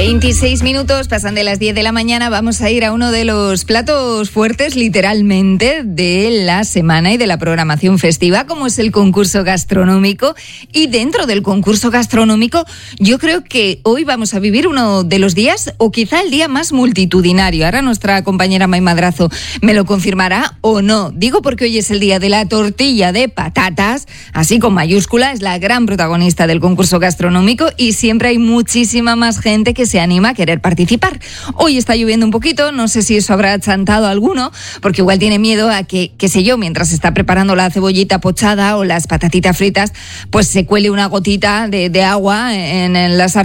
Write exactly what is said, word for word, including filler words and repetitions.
veintiséis minutos, pasan de las diez de la mañana, vamos a ir a uno de los platos fuertes, literalmente, de la semana y de la programación festiva, como es el concurso gastronómico. Y dentro del concurso gastronómico, yo creo que hoy vamos a vivir uno de los días, o quizá el día más multitudinario. Ahora nuestra compañera May Madrazo me lo confirmará o no. Digo porque hoy es el día de la tortilla de patatas, así con mayúscula, es la gran protagonista del concurso gastronómico y siempre hay muchísima más gente que se anima a querer participar. Hoy está lloviendo un poquito, no sé si eso habrá chantado a alguno, porque igual tiene miedo a que, qué sé yo, mientras está preparando la cebollita pochada o las patatitas fritas, pues se cuele una gotita de, de agua en, en la sartén